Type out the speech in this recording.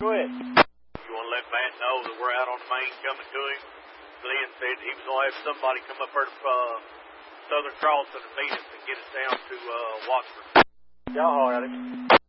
Go ahead. You want to let Matt know that we're out on the main coming to him? Glenn said he was going to have somebody come up here to Southern Crossing and meet us and get us down to Watford. Y'all all right.